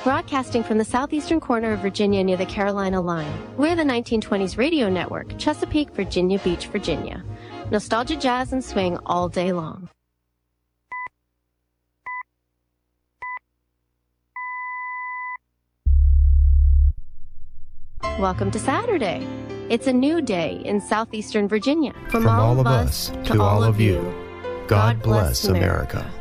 Broadcasting from the southeastern corner of Virginia near the Carolina line, we're the 1920s radio network, Chesapeake, Virginia Beach, Virginia. Nostalgia, jazz, and swing all day long. Welcome to Saturday. It's a new day in southeastern Virginia. From all of us to all of you, God bless America.